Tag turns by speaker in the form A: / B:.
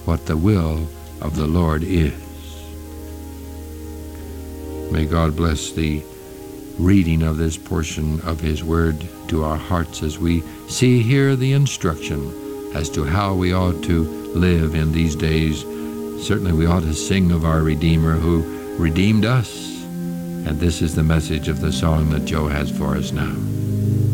A: what the will of the Lord is. May God bless the reading of this portion of His Word to our hearts as we see here the instruction as to how we ought to live in these days. Certainly we ought to sing of our Redeemer who redeemed us. And this is the message of the song that Joe has for us now.